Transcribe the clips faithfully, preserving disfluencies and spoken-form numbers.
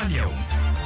اليوم.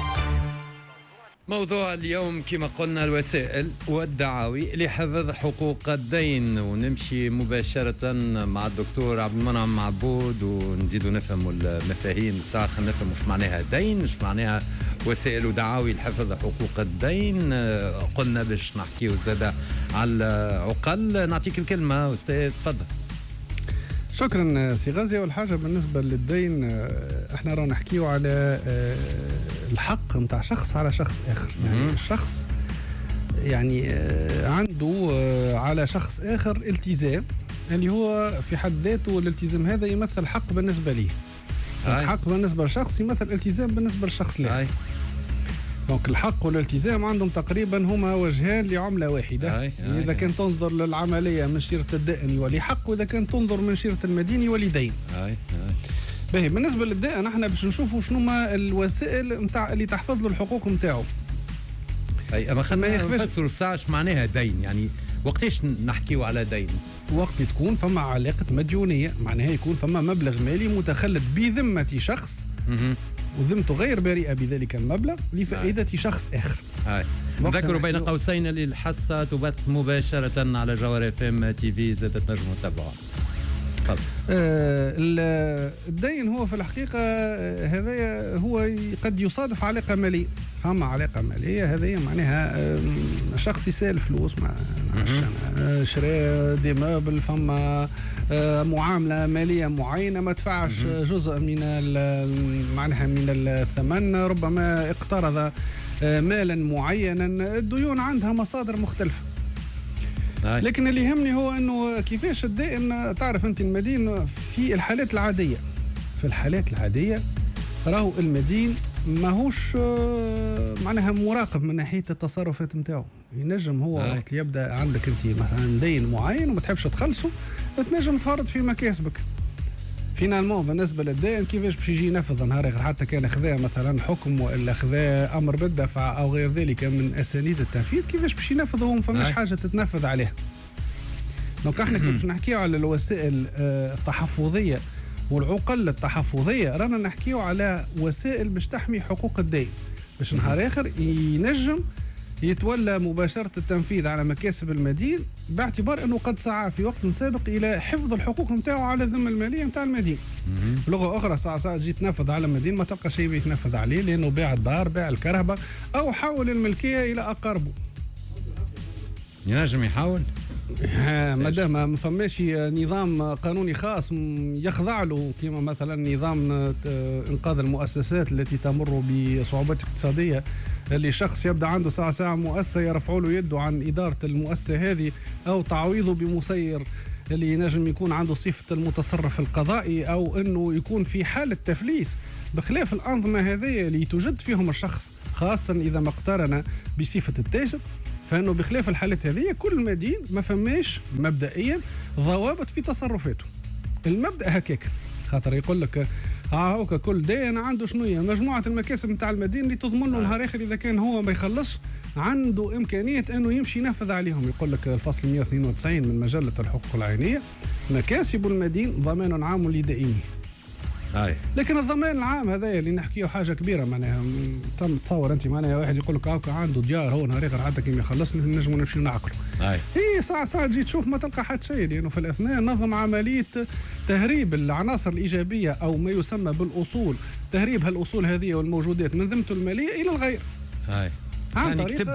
موضوع اليوم كما قلنا الوسائل والدعاوي لحفظ حقوق الدين، ونمشي مباشرة مع الدكتور عبد المنعم معبود ونزيدوا نفهموا المفاهيم. الساعة خلينا نفهم مش معناها دين، مش معناها وسائل ودعاوي لحفظ حقوق الدين. قلنا باش نحكيو زادة على العقل. نعطيك الكلمة أستاذ، تفضل. شكرا سي غازي. اول حاجه بالنسبه للدين، احنا رانا نحكيو على الحق نتاع شخص على شخص اخر. يعني الشخص يعني عنده على شخص اخر التزام اللي هو في حد ذاته الالتزام هذا يمثل حق بالنسبه ليه. الحق بالنسبه لشخص يمثل التزام بالنسبه للشخص الاخر. دونك الحق والالتزام عندهم تقريبا هما وجهان لعملة واحدة. آي آي إذا كان تنظر للعملية من شيرة الدائن يولي حق، وإذا كان تنظر من شيرة المدين يولي دين. آي آي. باهي، بالنسبة للدائن احنا باش نشوفوا شنو ما الوسائل متاع اللي تحفظ له الحقوق متاعه. أي أما خلينا نفسروا الساعة معناها دين. يعني وقتاش نحكيو على دين؟ وقت تكون فما علاقة مديونية، معناها يكون فما مبلغ مالي متخلد بذمة شخص وذمته غير بريئة بذلك المبلغ لفائدة آه. شخص آخر. آه. نذكروا بين قوسين للحصة تبث مباشرة على جوهر اف ام تي في، زادت تنجموا تتابعوها. آه الدين هو في الحقيقة هذا هو قد يصادف علاقة مالية. فما علاقة مالية هذه معناها شخص يسال فلوس مع شراء دي مابل، فما معاملة مالية معينة ما دفعش جزء من معناها من الثمن، ربما اقترض مالا معينا. الديون عندها مصادر مختلفة. لكن اللي يهمني هو انه كيفاش الدائن. تعرف انت المدين في الحالات العادية، في الحالات العادية راهو المدين ماهوش معناها مراقب من ناحية التصرفات متاعه. ينجم هو وقت اللي يبدا عندك انت مثلا دين معين وما تحبش تخلصه، تنجم تفرط في مكاسبك. فينالمون بالنسبه للدائن كيفاش باش يجي ينفذ نهار اخر، حتى كان خذا مثلا حكم والا خذا امر بالدفع او غير ذلك من اساليب التنفيذ، كيفاش باش ينفذ وما فماش حاجه تتنفذ عليها. دونك احنا كي باش نحكيو على الوسائل التحفظيه والعقل التحفظيه، رانا نحكيو على وسائل باش تحمي حقوق الدين، باش نهار اخر ينجم يتولى مباشرة التنفيذ على مكاسب المدين، باعتبار أنه قد سعى في وقت سابق إلى حفظ الحقوق متاعه على الذمة المالية متاع المدين. بلغة أخرى ساعة ساعة تجي تنفذ على المدين ما تلقى شيء بيتنفذ عليه، لأنه باع الدار، باع الكرهبة، أو حول الملكية إلى أقاربه. ينجم يحاول ما دام ما فماش نظام قانوني خاص يخضع له، كما مثلا نظام انقاذ المؤسسات التي تمر بصعوبات اقتصاديه، اللي شخص يبدا عنده ساعه ساعه مؤسسه يرفعوا له يده عن اداره المؤسسه هذه، او تعويضه بمسير اللي ينجم يكون عنده صفه المتصرف القضائي، او انه يكون في حاله تفليس، بخلاف الانظمه هذه اللي توجد فيهم الشخص، خاصه اذا ما اقترن بصفه التاجر. فانه بخلاف الحالات هذه كل مدين ما فماش مبدئيا ضوابط في تصرفاته. المبدا هكاك، خاطر يقول لك ها هوكا كل دين عنده شنو هي مجموعه المكاسب نتاع المدين اللي تضمن له نهار اخر اذا كان هو ما يخلصش عنده امكانيه انه يمشي ينفذ عليهم. يقول لك الفصل مئة واثنين وتسعين من مجله الحقوق العينيه: مكاسب المدين ضمان عام لدائنه. هاي. لكن الضمان العام هذا اللي نحكيه حاجه كبيره، معناها تم تصور انت معناها واحد يقول لك هاكا عنده ديار هو نهار اخر حتى كي ما يخلص نجموا نمشيو نعقلوا. هي ساعه ساعه تجي تشوف ما تلقى حتى شيء، لانه في الاثناء نظم عمليه تهريب العناصر الايجابيه او ما يسمى بالاصول، تهريب هالاصول هذه والموجودات من ذمته الماليه الى الغير. هاي. يعني كتب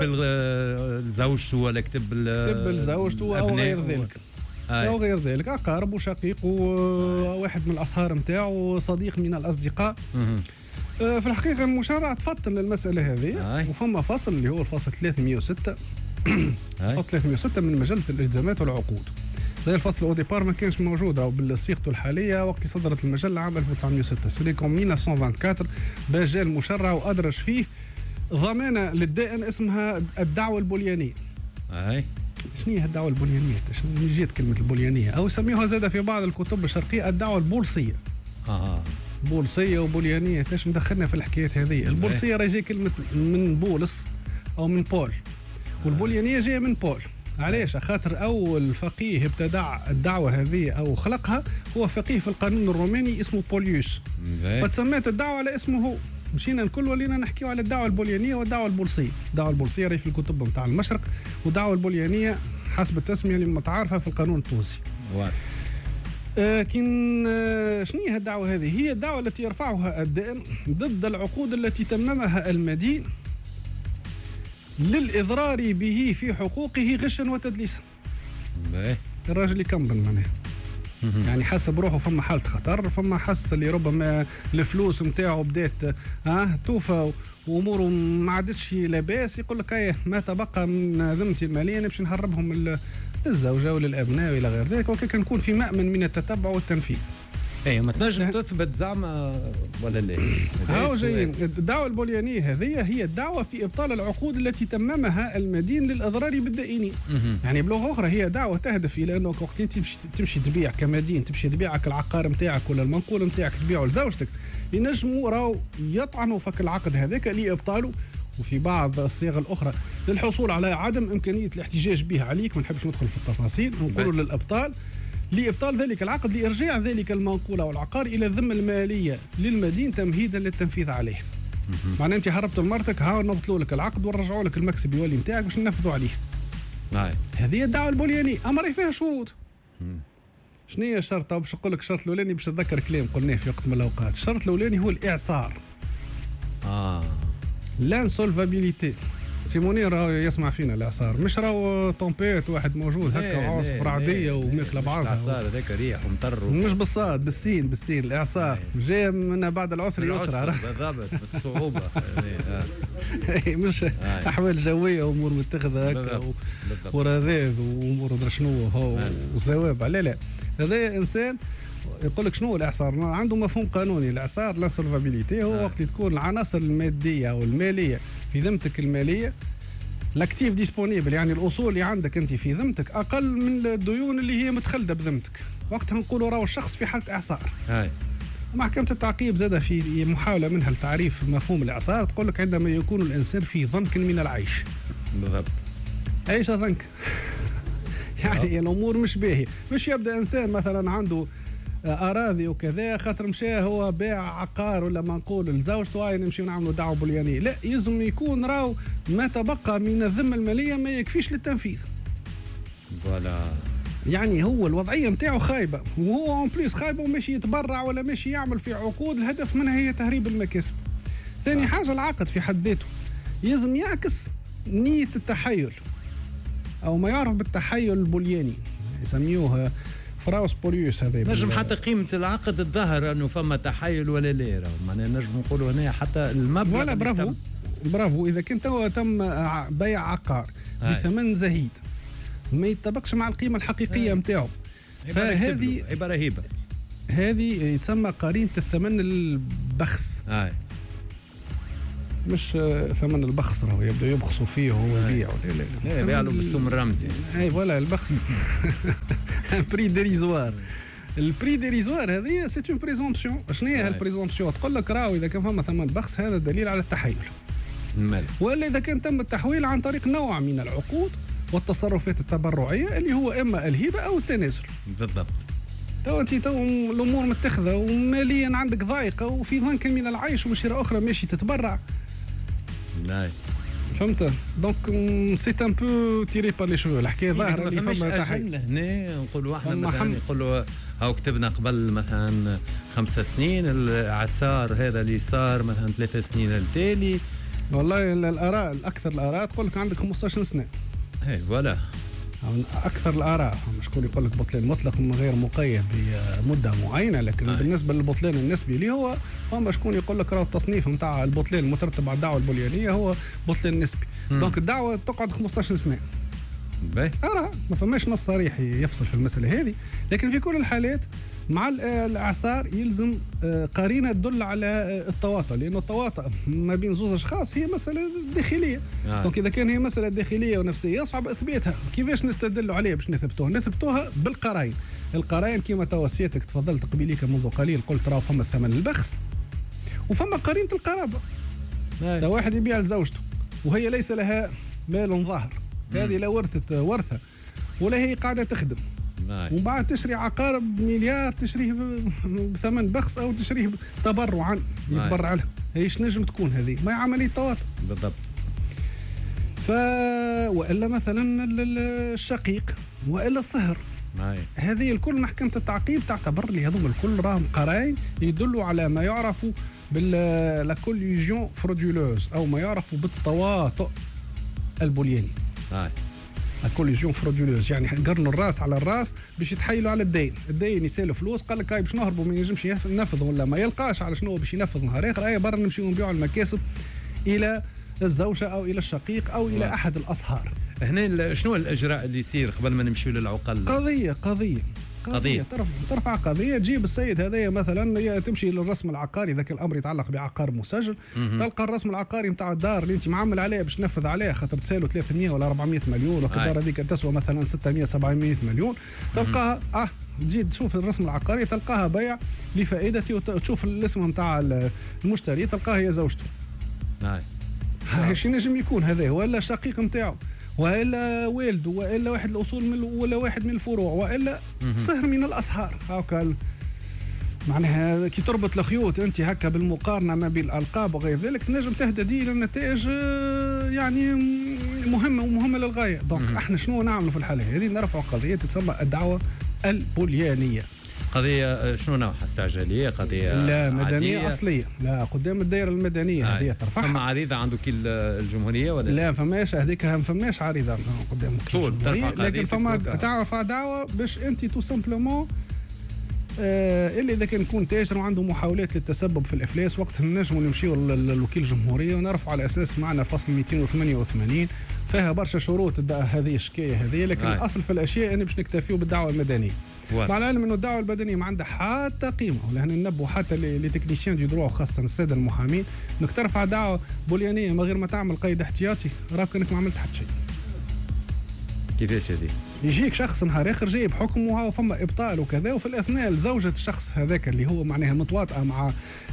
لزوجته ولا كتب كتب لزوجته او غير ذلك. أو غير ذلك، أقارب وشقيق وواحد من الأصهار متاعه، صديق من الأصدقاء. آه في الحقيقة المشرع تفطن للمسألة هذه، وفما فصل اللي هو الفصل ثلاثمئة وستة فصل ثلاثمئة وستة من مجلة الالتزامات والعقود. هذا الفصل أوديبار ما كانش موجود أو بصيغته الحالية وقت صدرت المجلة عام ألف وتسعمئة وستة، سوليكم ألف وتسعمئة وأربعة وعشرين باش جاء المشرع وأدرج فيه ضمانة للدائن اسمها الدعوة البوليانية. أي. شنو هي الدعوة البوليانية؟ شنو جيت كلمة البوليانية؟ أو يسميوها زادة في بعض الكتب الشرقية الدعوة البولصية. آه. بولصية وبوليانية، تاش مدخلنا في الحكايات هذه. البولصية راهي جاي كلمة من بولس أو من بول، والبوليانية جاية من بول. علاش؟ خاطر أول فقيه ابتدع الدعوة هذه أو خلقها هو فقيه في القانون الروماني اسمه بوليوس، فتسميت الدعوة على اسمه هو. مشينا الكل ولينا نحكيو على الدعوه البوليانيه والدعوه البولصيه. الدعوه البولصيه راهي في الكتب نتاع المشرق، والدعوه البوليانيه حسب التسميه اللي متعارفه في القانون التونسي. آه كين آه شنو هي الدعوه هذه؟ هي الدعوه التي يرفعها الدائن ضد العقود التي تممها المدين للإضرار به في حقوقه غشا وتدليسا. الراجل يكمل معناها يعني حسب روحه، فما حالة خطر، فما حس اللي ربما الفلوس نتاعو بدات ها توفى واموره ما عادتش لاباس، يقول لك ايه ما تبقى من ذمتي الماليه نمشي نهربهم للزوجه وللابناء والى غير ذلك، وكيف نكون في مأمن من التتبع والتنفيذ. اي ما تنجم تثبت زعما ولا لا؟ هاو جايين. الدعوه البوليانيه هذه هي الدعوه في ابطال العقود التي تممها المدين للاضرار بالدائنين. يعني بلغه اخرى هي دعوه تهدف الى انك وقت تمشي تمشي تبيع كمدين، تمشي تبيعك العقار نتاعك ولا المنقول نتاعك تبيعه لزوجتك، ينجموا راهو يطعنوا فك العقد هذاك لابطاله، وفي بعض الصيغ الاخرى للحصول على عدم امكانيه الاحتجاج به عليك. ما نحبش ندخل في التفاصيل، نقولوا للابطال لإبطال ذلك العقد لإرجاع ذلك المنقول أو العقار إلى الذمة المالية للمدين تمهيدا للتنفيذ عليه. معناه أنت هربت لمرتك، هاو نبطلوا لك العقد ونرجعوا لك المكسب يولي نتاعك باش ننفذوا عليه. نعم. هذه الدعوة البوليانية، أما راهي فيها شروط. شنو هي الشرط؟ باش نقول لك الشرط الأولاني باش تتذكر كلام قلناه في وقت من الأوقات. الشرط الأولاني هو الإعصار. آه. لانسولفابيليتي. سيموني راهو يسمع فينا الاعصار، مش راهو طومبيت واحد موجود هكا وعاصف رعديه وماكله بعضها. الاعصار هذاك ريح ومطر مش بالصاد بالسين بالسين الاعصار جاي من بعد العسر يسرى بالضبط بالصعوبه. مش احوال جويه وامور متخذه هكا ورذاذ وامور مدري شنو وزواب. لا لا هذا انسان يقول لك شنو الاعصار، عنده مفهوم قانوني. الاعصار لا سولفابيليتي هو وقت تكون العناصر الماديه او الماليه في ذمتك الماليه لاكتيف ديسبونيبل، يعني الاصول اللي عندك انت في ذمتك اقل من الديون اللي هي متخلده بذمتك، وقتها نقولوا راهو الشخص في حاله اعصار. هاي محكمه التعقيب زاد في محاوله منها لتعريف مفهوم الاعصار، تقول لك عندما يكون الانسان في ضنك من العيش. بالضبط. ايش ضنك؟ يعني الامور مش باهيه، مش يبدا انسان مثلا عنده اراضي وكذا خاطر مشى هو باع عقار ولا ما نقول لزوجته هاي نمشي نعملوا دعوه بوليانيه، لا يلزم يكون راهو ما تبقى من الذمه الماليه ما يكفيش للتنفيذ. فوالا يعني هو الوضعيه نتاعو خايبه، وهو اون بليس خايبه وماشي يتبرع ولا ماشي يعمل في عقود الهدف منها هي تهريب المكاسب. ثاني آه. حاجه العقد في حد ذاته يلزم يعكس نيه التحيل او ما يعرف بالتحيل البولياني، يسميوه فراوس بوليوس. هذا نجم حتى قيمه العقد الظاهر انه فما تحايل ولا لا، معناها نجم نقولوا هنا حتى المبلغ. ولا برافو برافو اذا كنت هو تم بيع عقار بثمن زهيد ما يتطابقش مع القيمه الحقيقيه نتاعو، فهذه عباره هبه، هذه يتسمى قرينه الثمن البخس. هاي مش ثمن البخس، راهو يبدا يبخسوا فيه وهو يبيع. لا لا يبيع له بالسوم الرمزي. اي ولا البخس بري ديريزوار. البري ديريزوار هذه سي اون بريزومبسيون. شنو هي البريزومبسيون؟ تقول لك راهو اذا كان فما ثمن بخس هذا دليل على التحيل، ولا اذا كان تم التحويل عن طريق نوع من العقود والتصرفات التبرعيه اللي هو اما الهبه او التنازل. بالضبط. تو انت تو الامور متخذه وماليا عندك ضايقه وفي ضنك من العيش ومشيره اخرى ماشي تتبرع. ناي فهمت؟ دونك سي ان بو تيري بار لي شوفو. الحكايه ظاهره اللي فما تحيل هنا. نقولوا احنا مثلا نقولوا هاو كتبنا قبل مثلا خمسة سنين العسار هذا اللي صار مثلا ثلاثة سنين التالي. والله الاراء الاكثر الاراء تقول لك عندك خمسطاش سنه. اي فوالا اكثر الاراء. شكون يقول لك بطلان مطلق من غير مقيد بمده معينه، لكن آه. بالنسبه للبطلان النسبي اللي هو فما شكون يقول لك راه التصنيف نتاع البطلان المترتب على الدعوه البوليانيه هو بطلان نسبي. دونك الدعوه تقعد خمسطاش سنه. باهي ارى ما فماش نص صريح يفصل في المساله هذه، لكن في كل الحالات مع الاعصار يلزم قرينه تدل على التواطؤ، لانه التواطؤ ما بين زوج اشخاص هي مساله داخليه. آه. دونك اذا كان هي مساله داخليه ونفسيه يصعب اثباتها. كيفاش نستدلوا عليها باش نثبتوها؟ نثبتوها بالقرائن. القرائن كما توصيتك تفضلت قبيليك منذ قليل قلت راه فما الثمن البخس وفما قرينه القرابه. تا واحد يبيع لزوجته وهي ليس لها مال ظاهر، هذه لا ورثت ورثه ولا هي قاعده تخدم، ومن بعد تشري عقار بمليار تشريه بثمن بخس او تشريه تبرعا يتبرع له. هيش نجم تكون هذه ما هي عمليه تواطؤ بالضبط. ف والا مثلا الشقيق والا الصهر، هذه الكل محكمة التعقيب تعتبر لي هذوم الكل راهم قرائن يدلوا على ما يعرف بال لا كوليجيون فرودولوز او ما يعرف بالتواطؤ البولياني. هاي لا كوليجيون فرودولوز يعني قرنوا الراس على الراس باش يتحايلوا على الدين، الدين يسال فلوس قال لك هاي باش نهربوا ما ينجمش ينفذ ولا ما يلقاش على شنو باش ينفذ نهار اخر، اي برا نمشيو نبيعوا المكاسب الى الزوجة أو إلى الشقيق أو إلى أحد الأصهار. هنا شنو الإجراء اللي يصير قبل ما نمشيو للعقل؟ قضية قضية قضية ترفع ترفع قضية، تجيب السيد هذايا مثلا تمشي للرسم العقاري إذا كان الأمر يتعلق بعقار مسجل، تلقى الرسم العقاري نتاع الدار اللي أنت معمل عليها باش تنفذ عليها خاطر تسالوا ثلاثمية ولا أربعمية مليون وكدار هذيك تسوى مثلا ستمية سبعمية مليون، تلقاها اه تجي تشوف الرسم العقاري تلقاها بيع لفائدتي وتشوف الاسم نتاع المشتري تلقاها هي زوجته. نعم. ايش ينجم يكون هذا ولا شقيق نتاعو والا والده والا واحد الاصول من ولا واحد من الفروع والا صهر من الاصهار. هاكا معناها كي تربط الخيوط انت هكا بالمقارنه ما بين الالقاب وغير ذلك تنجم تهتدي للنتائج يعني مهمه ومهمه للغايه. دونك احنا شنو نعملوا في الحاله هذه؟ نرفعوا قضيه تسمى الدعوه البوليانيه. قضية شنو نوعها؟ استعجالية؟ قضية لا مدنية عادية؟ أصلية، لا قدام الدائرة المدنية هذه ترفعها. فما عريضة عنده كي الجمهورية ولا لا؟ فماش هذيك ما فماش عريضة قدام كي الجمهورية، لكن فما تعرف دعوة باش أنت تو سامبلومون آه إلا إذا كان يكون تاجر وعنده محاولات للتسبب في الإفلاس وقتها نجموا نمشيو للوكيل الجمهورية ونرفعوا على أساس معنا فصل مئتين وثمانية وثمانين فيها برشا شروط هذه الشكاية هذه، لكن آه. الأصل في الأشياء أن باش نكتفيو بالدعوة المدنية. مع العلم انه الدعوه المدنيه ما عندها حتى قيمه، ولهنا ننبهوا حتى لي تكنيسيان دي دروا خاصه الساده المحامين انك ترفع دعوه بوليانيه من غير ما تعمل قيد احتياطي راك انك ما عملت حتى شيء. كيفاش هذه؟ يجيك شخص نهار اخر جايب حكم وهو فما ابطال وكذا، وفي الاثناء زوجة الشخص هذاك اللي هو معناها متواطئه مع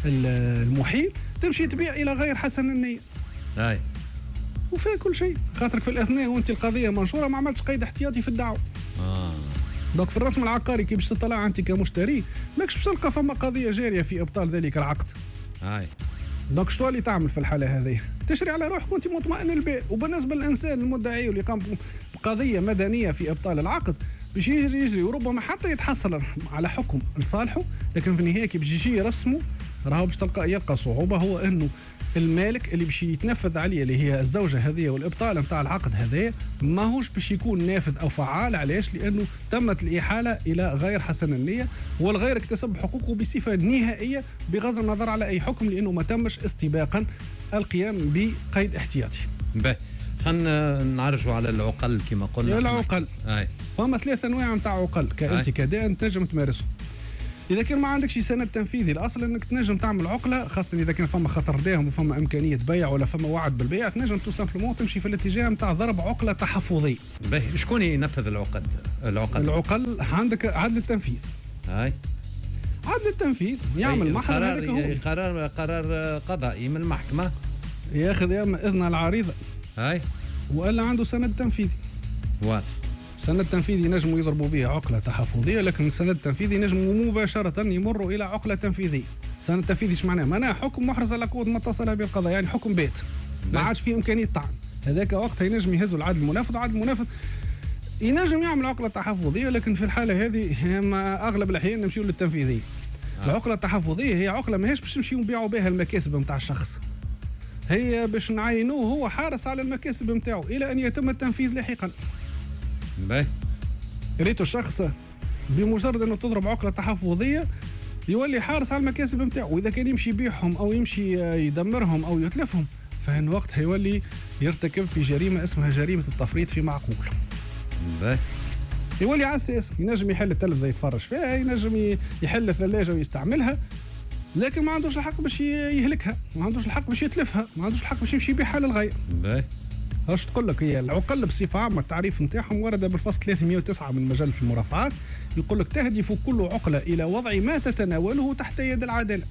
المحيل تمشي تبيع الى غير حسن النيه. اي وفيه كل شيء خاطرك في الاثناء وانت القضيه منشوره ما عملتش قيد احتياطي في الدعوه. اه دونك في الرسم العقاري كي باش تطلع انت كمشتري ماكش باش تلقى فما قضيه جاريه في ابطال ذلك العقد. هاي دونك شنو اللي تعمل في الحاله هذه؟ تشري على روحك وانت مطمئن البيع. وبالنسبه للانسان المدعي واللي قام بقضيه مدنيه في ابطال العقد باش يجري يجري وربما حتى يتحصل على حكم لصالحه، لكن في النهايه كي باش يجي يرسمه راهو باش تلقى يلقى صعوبه، هو انه المالك اللي باش يتنفذ عليه اللي هي الزوجه هذه والابطال نتاع العقد هذا ماهوش باش يكون نافذ او فعال. علاش؟ لانه تمت الاحاله الى غير حسن النيه والغير اكتسب حقوقه بصفه نهائيه بغض النظر على اي حكم، لانه ما تمش استباقا القيام بقيد احتياطي. باهي خلينا نعرجوا على العقل كما قلنا. العقل اي فما ثلاث انواع نتاع عقل كانت كدائن تنجم تمارسهم. إذا كان ما عندكش سند تنفيذي الأصل أنك تنجم تعمل عقلة، خاصة إذا كان فما خطر داهم وفما إمكانية بيع ولا فما وعد بالبيع، تنجم تو سامبلومون تمشي في الاتجاه نتاع ضرب عقلة تحفظي. باهي شكون ينفذ العقد؟ العقد العقل عندك عدل التنفيذ. هاي عدل التنفيذ يعمل محضر هذاك هو قرار قرار قضائي من المحكمة ياخذ يا اما إذن العريضة هاي وإلا عنده سند تنفيذي. واضح. السند التنفيذي ينجموا يضربوا به عقلة تحفظية، لكن السند التنفيذي ينجموا مباشرة يمروا إلى عقلة تنفيذية. السند التنفيذي ايش معناه؟ معناه حكم محرز على قوة ما اتصل به القضاء، يعني حكم بيت ما عادش فيه إمكانية طعن. هذاك وقتها ينجم يهزوا العدل المنافذ، وعدل المنافذ ينجم يعمل عقلة تحفظية، لكن في الحالة هذه ما أغلب الأحيان نمشيو للتنفيذية. آه. العقلة التحفظية هي عقلة ماهيش باش نمشيو نبيعوا بها المكاسب نتاع الشخص، هي باش نعينوه هو حارس على المكاسب نتاعو إلى أن يتم التنفيذ لاحقا. باهي ريتو الشخص بمجرد انه تضرب عقله تحفظيه يولي حارس على المكاسب نتاعو، واذا كان يمشي يبيعهم او يمشي يدمرهم او يتلفهم فإن وقتها يولي يرتكب في جريمه اسمها جريمه التفريط في معقول. باهي يولي على اساس ينجم يحل التلفزه يتفرج فيها، ينجم يحل الثلاجه ويستعملها، لكن ما عندوش الحق باش يهلكها، ما عندوش الحق باش يتلفها، ما عندوش الحق باش يمشي يبيعها للغير. باهي اش تقول لك هي العقل بصفه عامه التعريف نتاعهم ورد بالفصل ثلاثمئة وتسعة من مجله المرافعات، يقول لك تهدف كل عقله الى وضع ما تتناوله تحت يد العداله،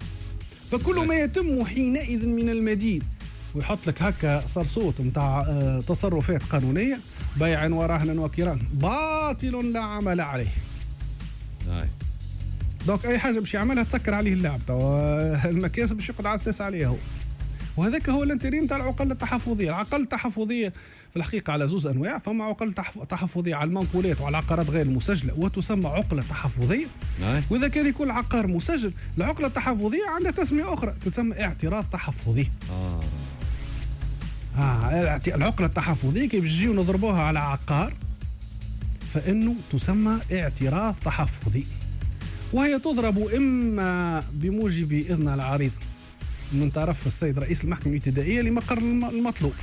فكل ما يتم حينئذ من المدين ويحط لك هكا صرصوت نتاع تصرفات قانونيه بيع ورهن وكران باطل لا عمل عليه. هاي دونك اي حاجه باش يعملها تسكر عليه اللعب، توا المكاسب باش يقعد على الساس عليها هو. وهذاك هو الانتري نتاع العقل التحفظيه. العقل التحفظيه في الحقيقه على زوز انواع، فما عقل تحفظيه على المنقولات وعلى العقارات غير المسجله وتسمى عقله تحفظيه. واذا كان يكون عقار مسجل، العقله التحفظيه عندها تسميه اخرى تسمى اعتراض تحفظي. اه اه العقله التحفظيه كي باش نجيو نضربوها على عقار فانه تسمى اعتراض تحفظي، وهي تضرب اما بموجب اذن العريض من طرف السيد رئيس المحكمة الابتدائية لمقر المطلوب،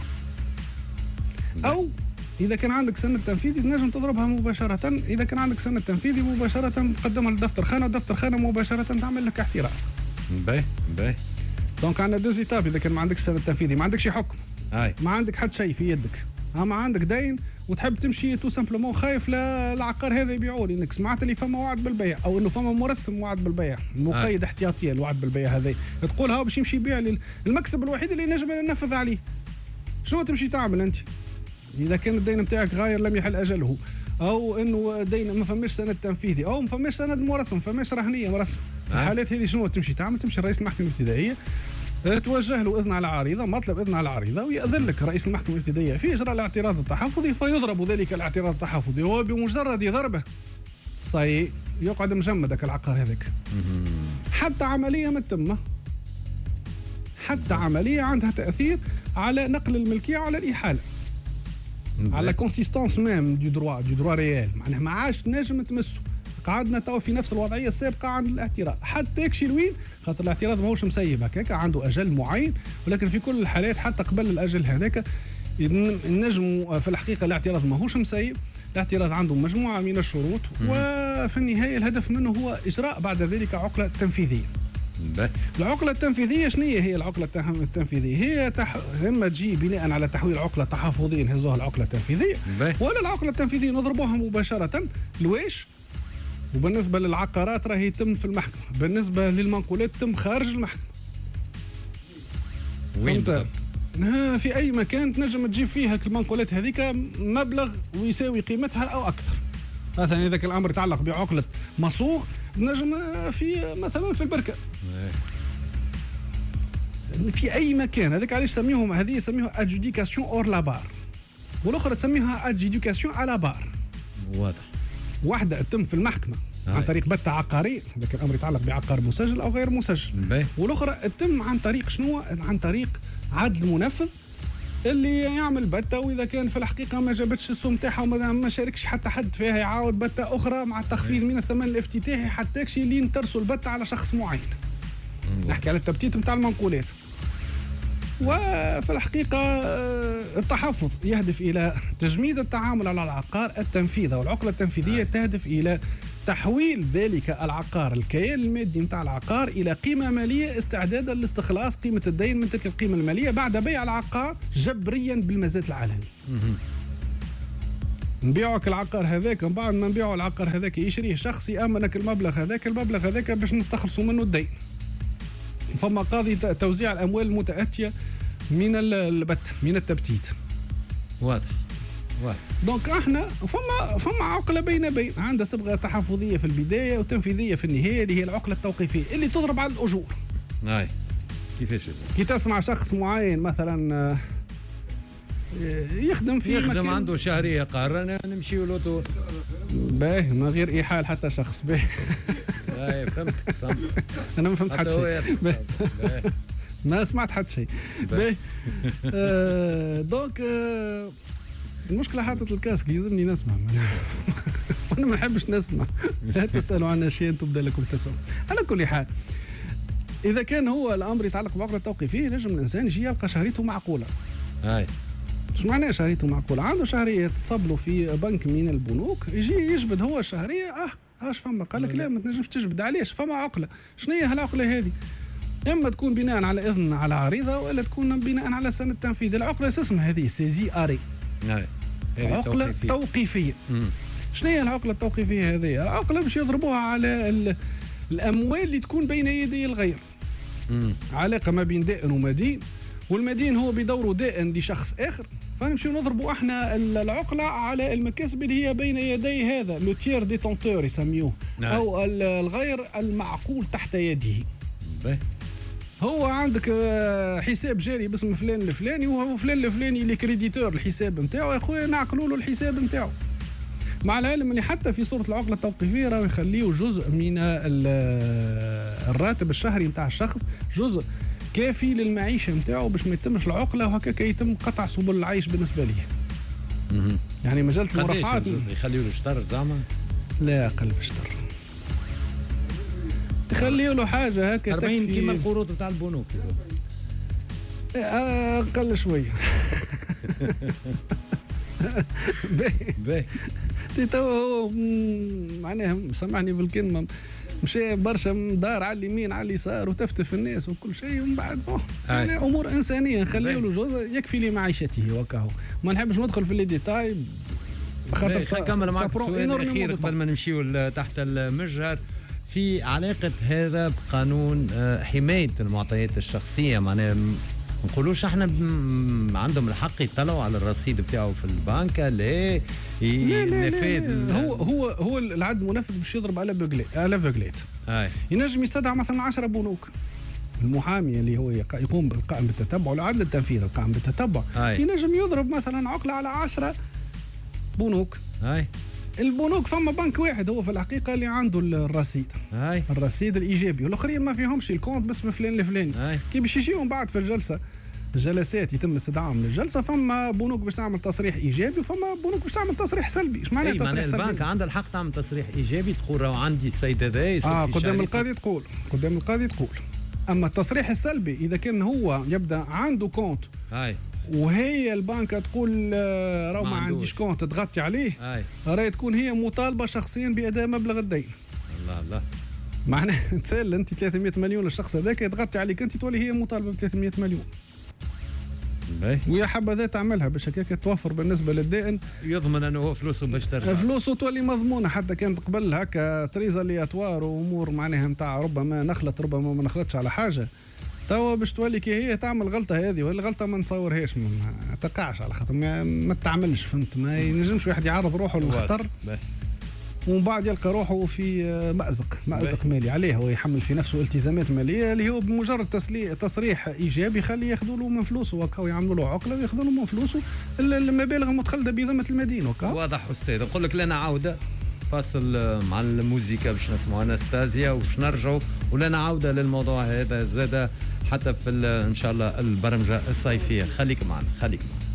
أو إذا كان عندك سند تنفيذي تنجم تضربها مباشرة. إذا كان عندك سند تنفيذي مباشرة تقدمها لدفتر خانة، ودفتر خانة مباشرة تعمل لك احتراز. باهي باهي. دونك عندنا دوز ايتاب. إذا كان ما عندكش سند تنفيذي، ما عندكش حكم، هاي ما عندك حد شيء في يدك، اما عندك دين وتحب تمشي تو سامبلومون خايف العقار هذا يبيعوا لي، انك سمعت اللي فما وعد بالبيع او انه فما مرسم وعد بالبيع مقيد احتياطيا الوعد بالبيع هذا، تقول ها باش يمشي يبيع لي المكسب الوحيد اللي نجم ننفذ عليه. شنو تمشي تعمل انت اذا كان الدين نتاعك غاير لم يحل اجله، او انه دين ما فماش سند تنفيذي، او ما فماش سند مرسم، ما فماش رهنيه مرسم؟ في الحالات هذه شنو تمشي تعمل؟ تمشي لرئيس المحكمه الابتدائيه توجه له اذن على عريضه، مطلب اذن على عريضه، ويأذن لك رئيس المحكمه الابتدائيه في اجراء الاعتراض التحفظي، فيضرب ذلك الاعتراض التحفظي، وبمجرد ضربه صاي يقعد مجمدك العقار هذاك حتى عمليه ما تتم، حتى عمليه عندها تاثير على نقل الملكيه على الاحاله، على كونسيستونس ميم دو دروا دو دروا ريال، معناها ما عادش نجم تمسه. قعدنا توا في نفس الوضعيه السابقه عند الاعتراض، حتى يكشي لوين، خاطر الاعتراض ماهوش مسيب هكاك، عنده اجل معين، ولكن في كل الحالات حتى قبل الاجل هذاك النجم في الحقيقه الاعتراض ماهوش مسيب، الاعتراض عنده مجموعه من الشروط، وفي النهايه الهدف منه هو اجراء بعد ذلك عقله تنفيذيه. العقله التنفيذيه شنو هي العقله التنفيذيه؟ هي تح... اما تجي بناء على تحويل عقله تحفظيه نهزوها العقله التنفيذيه، ولا العقله التنفيذيه نضربوها مباشره لويش. وبالنسبه للعقارات راهي يتم في المحكمه، بالنسبه للمنقولات تم خارج المحكمه. وين في اي مكان تنجم تجيب فيها المنقولات هذيك مبلغ ويساوي قيمتها او اكثر. مثلا اذا كان الامر يتعلق بعقله مصوغ نجم في مثلا في البركه، في اي مكان. هذاك علاش سميهم هذه يسميوها ادجوديكاسيون اور لا بار، والاخرى تسميها ادجوديكاسيون على بار. واضح. واحدة تتم في المحكمة هاي. عن طريق بتة عقاري، لكن الأمر يتعلق بعقار مسجل أو غير مسجل، بي. والأخرى تتم عن طريق شنو؟ عن طريق عدل منفذ اللي يعمل بتة، وإذا كان في الحقيقة ما جابتش السوم تاعها وما ما شاركش حتى حد فيها يعاود بتة أخرى مع التخفيض من الثمن الافتتاحي حتى يكشي لين ترسل البتة على شخص معين. نحكي على التبتيت نتاع المنقولات. وفي الحقيقة التحفظ يهدف إلى تجميد التعامل على العقار، التنفيذ أو العقلة التنفيذية تهدف إلى تحويل ذلك العقار الكيان المادي نتاع العقار إلى قيمة مالية استعدادا لاستخلاص قيمة الدين من تلك القيمة المالية بعد بيع العقار جبريا بالمزاد العلني. نبيعك العقار هذاك، من بعد ما نبيعوا العقار هذاك يشريه شخص يأمنك المبلغ هذاك، المبلغ هذاك باش نستخلصوا منه الدين. فما قاضي توزيع الاموال المتاتيه من البت من التبتيت. واضح واضح. دونك احنا فما فما عقله بين بين، عندها صبغه تحفظيه في البدايه وتنفيذيه في النهايه اللي هي العقله التوقيفيه اللي تضرب على الاجور. هاي كيفاش؟ كي تسمع شخص معين مثلا يخدم في يخدم مكان عنده شهريه قارنه نمشيو له باهي من غير ايحاء حتى شخص باهي. اي فهمتك فهمتك. انا ما فهمت حتى شيء، ما سمعت حتى شيء. باهي آه دونك آه المشكله حاطط الكاسك يلزمني نسمع وانا ما نحبش نسمع. لا تسالوا عن شيء تبدا لكم تسأل. على كل حال اذا كان هو الامر يتعلق بعقله التوقيفيه نجم الانسان يجي يلقى شهريته معقوله. هاي شو معناه شهريته معقوله؟ عنده شهريه تتصب له في بنك من البنوك، يجي يجبد هو الشهريه. اه اش فما؟ قال لك لا ما تنجمش تجبد. علاش؟ فما عقله. شنو هي هالعقله هذه؟ اما تكون بناء على اذن على عريضه، ولا تكون بناء على سند تنفيذي. العقله اسمها هذه سيزي اري، عقله توقيفيه. شنو هي العقله التوقيفيه هذه؟ العقله باش يضربوها على الاموال اللي تكون بين يدي الغير. مم. علاقه ما بين دائن ومدين، والمدين هو بدوره دائن لشخص اخر، فنمشي نضربوا احنا العقله على المكاسب اللي هي بين يدي هذا لو تير ديتونتور يسميوه، نعم. او الغير المعقول تحت يده. به. هو عندك حساب جاري باسم فلان الفلاني، وهو فلان الفلاني اللي كريديتور الحساب نتاعو، يا خويا نعقلوا له الحساب نتاعو، مع العلم اللي حتى في صورة العقلة التوقيفية راهو يخليوا جزء من الراتب الشهري نتاع الشخص، جزء كافي للمعيشة نتاعو باش ما يتمش العقلة، وهكاك يتم قطع سبل العيش بالنسبة ليه. يعني مجلة المرافعات يخليوا له شطر زعما؟ لا قلب شطر، يخليوا له حاجة هكا أربعين كيما القروض نتاع البنوك. أقل شوية. باهي. تو هو معناها سامحني بالكلمة، مشى برشا دار على اليمين على اليسار وتفتف الناس وكل شيء، ومن بعد يعني امور انسانيه نخليوا له جزء يكفي لمعيشته وكاهو. ما نحبش ندخل في لي ديتاي خاطر نكمل معك السؤال الاخير قبل ما نمشيو تحت المجهر في علاقه هذا بقانون حمايه المعطيات الشخصيه. معناها ما نقولوش احنا عندهم الحق يطلعوا على الرصيد بتاعه في البنك؟ لا لا لا, لا, لا. هو هو هو العد منفذ باش يضرب على بقليت على فقليت. ينجم يستدعى مثلا عشرة بنوك، المحامي اللي هو يقوم بالقائم بالتتبع والعدل التنفيذي القائم بالتتبع ينجم يضرب مثلا عقله على عشرة بنوك. هاي البنوك فما بنك واحد هو في الحقيقه اللي عنده الرصيد، هاي الرصيد الايجابي، والاخرين ما فيهمش الكونت باسم فلان الفلاني. كي باش يجيهم بعد في الجلسه الجلسات يتم استدعائهم للجلسه، فما بنوك باش تعمل تصريح ايجابي وفما بنوك باش تعمل تصريح سلبي. ايش معنى تصريح سلبي؟ البنك عندها الحق تعمل تصريح ايجابي، تقول راهو عندي السيد هذا اه قدام القاضي تقول قدام القاضي تقول. اما التصريح السلبي اذا كان هو يبدا عنده كونت هاي وهي البنكه تقول راهو ما, ما عنديش كونت تغطي عليه، راهي تكون هي مطالبه شخصيا باداء مبلغ الدين. الله الله، معناها تسال انت ثلاثمئة مليون للشخص هذاك تغطي عليك انت، تولي هي مطالبه ب ثلاثمئة مليون. ويا حبذا تعملها باش هكاك توفر بالنسبه للدائن، يضمن انه هو فلوسه باش ترجع، فلوسه تولي مضمونه. حتى كانت قبل هكا تريزالياتوار وامور معناها نتاع ربما نخلط ربما ما نخلطش على حاجه، توا باش تولي كي هي تعمل غلطه هذه، والغلطه ما نتصورهاش ما تقعش على خاطر ما, ما تعملش، فهمت؟ ما ينجمش واحد يعرض روحه للخطر ومن بعد يلقى روحه في مأزق مأزق مالي عليه، هو يحمل في نفسه التزامات ماليه اللي هو بمجرد تصريح ايجابي يخلي ياخذوا له من فلوسه وكاو، يعملوا له عقله وياخذوا له من فلوسه المبالغ المتخلده بذمه المدين وكاو. واضح استاذ. نقول لك لنا عوده فاصل مع الموسيقى باش نسمعوا انستازيا وباش نرجعوا ولنا عوده للموضوع هذا زاد حتى في ان شاء الله البرمجه الصيفيه. خليك معنا خليك معنا.